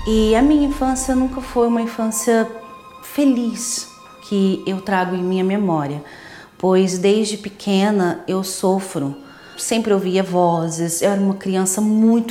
E a minha infância nunca foi uma infância feliz que eu trago em minha memória, pois desde pequena eu sofro. Sempre ouvia vozes, eu era uma criança muito